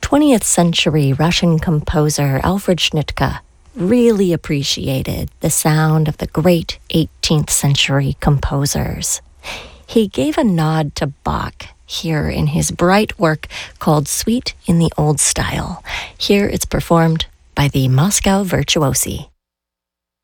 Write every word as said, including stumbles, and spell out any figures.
twentieth century Russian composer Alfred Schnittke really appreciated the sound of the great eighteenth century composers. He gave a nod to Bach here in his bright work called Suite in the Old Style. Here it's performed by the Moscow Virtuosi.